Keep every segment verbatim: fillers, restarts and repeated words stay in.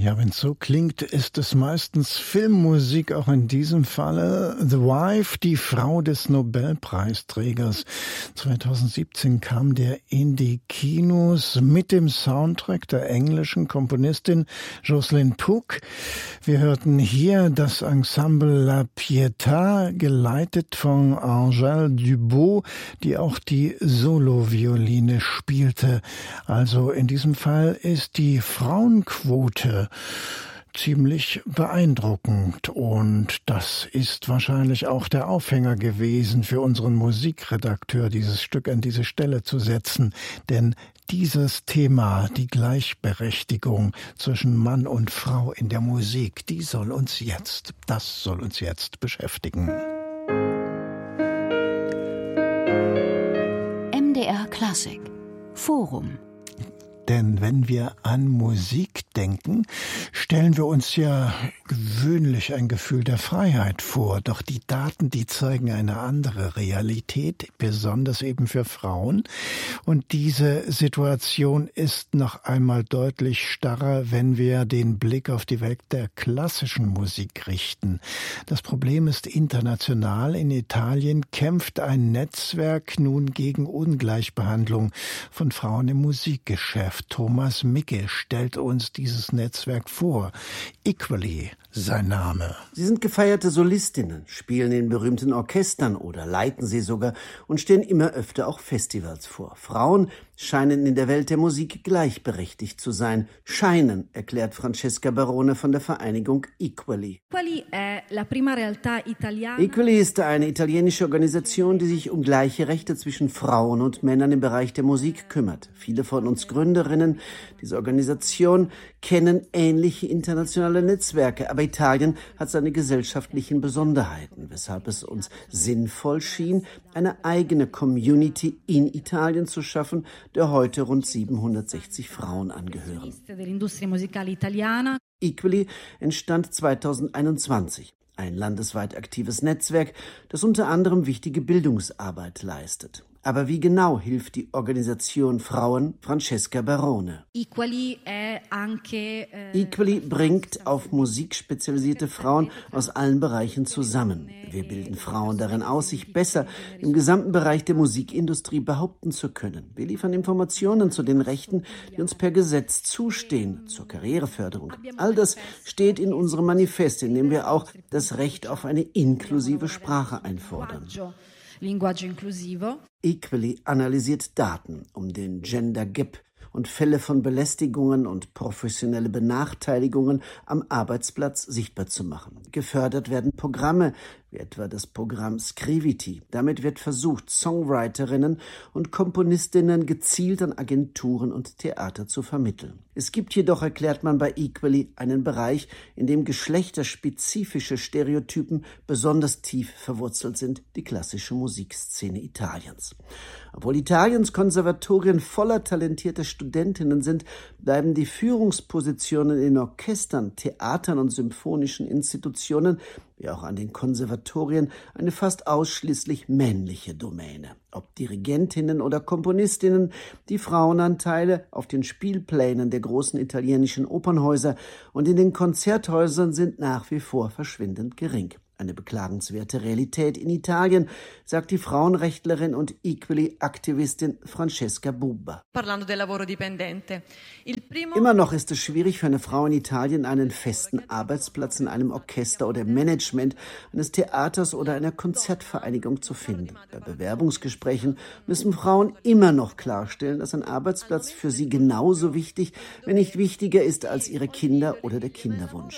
Ja, wenn es so klingt, ist es meistens Filmmusik, auch in diesem Falle. The Wife, die Frau des Nobelpreisträgers. zweitausendsiebzehn kam der in die Kinos mit dem Soundtrack der englischen Komponistin Jocelyn Pook. Wir hörten hier das Ensemble La Pietà, geleitet von Angèle Dubot, die auch die Solovioline spielte. Also in diesem Fall ist die Frauenquote ziemlich beeindruckend, und das ist wahrscheinlich auch der Aufhänger gewesen für unseren Musikredakteur, dieses Stück an diese Stelle zu setzen, denn dieses Thema, die Gleichberechtigung zwischen Mann und Frau in der Musik, die soll uns jetzt, das soll uns jetzt beschäftigen. M D R Klassik Forum. Denn wenn wir an Musik denken, stellen wir uns ja gewöhnlich ein Gefühl der Freiheit vor. Doch die Daten, die zeigen eine andere Realität, besonders eben für Frauen. Und diese Situation ist noch einmal deutlich starrer, wenn wir den Blick auf die Welt der klassischen Musik richten. Das Problem ist international. In Italien kämpft ein Netzwerk nun gegen Ungleichbehandlung von Frauen im Musikgeschäft. Thomas Micke stellt uns dieses Netzwerk vor. Equally, sein Name. Sie sind gefeierte Solistinnen, spielen in berühmten Orchestern oder leiten sie sogar und stehen immer öfter auch Festivals vor. Frauen scheinen in der Welt der Musik gleichberechtigt zu sein. Scheinen, erklärt Francesca Barone von der Vereinigung Equally. Equally ist eine italienische Organisation, die sich um gleiche Rechte zwischen Frauen und Männern im Bereich der Musik kümmert. Viele von uns Gründerinnen dieser Organisation kennen ähnliche internationale Netzwerke, aber Italien hat seine gesellschaftlichen Besonderheiten, weshalb es uns sinnvoll schien, eine eigene Community in Italien zu schaffen, der heute rund siebenhundertsechzig Frauen angehören. Equally entstand zweitausendeinundzwanzig. Ein landesweit aktives Netzwerk, das unter anderem wichtige Bildungsarbeit leistet. Aber wie genau hilft die Organisation Frauen? Francesca Barone. Equally, äh, anche, äh, Equally bringt auf Musik spezialisierte Frauen aus allen Bereichen zusammen. Wir bilden Frauen darin aus, sich besser im gesamten Bereich der Musikindustrie behaupten zu können. Wir liefern Informationen zu den Rechten, die uns per Gesetz zustehen, zur Karriereförderung. All das steht in unserem Manifest, in dem wir auch das Recht auf eine inklusive Sprache einfordern. Linguaggio inclusivo. Equally analysiert Daten, um den Gender Gap und Fälle von Belästigungen und professionelle Benachteiligungen am Arbeitsplatz sichtbar zu machen. Gefördert werden Programme, wie etwa das Programm Scriviti. Damit wird versucht, Songwriterinnen und Komponistinnen gezielt an Agenturen und Theater zu vermitteln. Es gibt jedoch, erklärt man bei Equally, einen Bereich, in dem geschlechterspezifische Stereotypen besonders tief verwurzelt sind, die klassische Musikszene Italiens. Obwohl Italiens Konservatorien voller talentierter Studentinnen sind, bleiben die Führungspositionen in Orchestern, Theatern und symphonischen Institutionen, wie auch an den Konservatorien, eine fast ausschließlich männliche Domäne. Ob Dirigentinnen oder Komponistinnen, die Frauenanteile auf den Spielplänen der großen italienischen Opernhäuser und in den Konzerthäusern sind nach wie vor verschwindend gering. Eine beklagenswerte Realität in Italien, sagt die Frauenrechtlerin und Equally-Aktivistin Francesca Bubba. Immer noch ist es schwierig für eine Frau in Italien, einen festen Arbeitsplatz in einem Orchester oder im Management eines Theaters oder einer Konzertvereinigung zu finden. Bei Bewerbungsgesprächen müssen Frauen immer noch klarstellen, dass ein Arbeitsplatz für sie genauso wichtig, wenn nicht wichtiger ist als ihre Kinder oder der Kinderwunsch.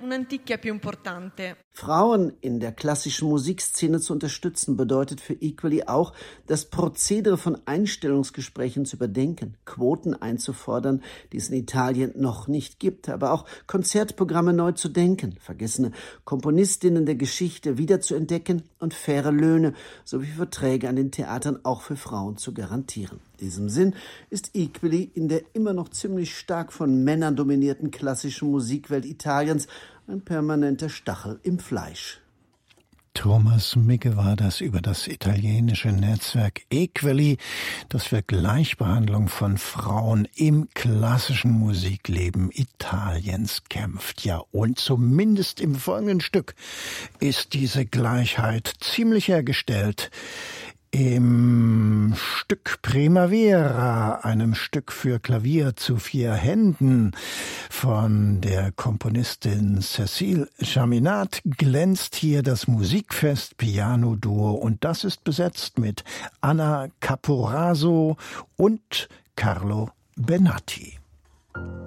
Frauen in der klassischen Musikszene zu unterstützen, bedeutet für Equally auch, das Prozedere von Einstellungsgesprächen zu überdenken, Quoten einzufordern, die es in Italien noch nicht gibt, aber auch Konzertprogramme neu zu denken, vergessene Komponistinnen der Geschichte wiederzuentdecken und faire Löhne sowie Verträge an den Theatern auch für Frauen zu garantieren. In diesem Sinn ist Equally in der immer noch ziemlich stark von Männern dominierten klassischen Musikwelt Italiens ein permanenter Stachel im Fleisch. Thomas Migge war das über das italienische Netzwerk Equally, das für Gleichbehandlung von Frauen im klassischen Musikleben Italiens kämpft. Ja, und zumindest im folgenden Stück ist diese Gleichheit ziemlich hergestellt. Im Stück Primavera, einem Stück für Klavier zu vier Händen von der Komponistin Cécile Chaminade, glänzt hier das Musikfest Piano Duo, und das ist besetzt mit Anna Caporaso und Carlo Benatti.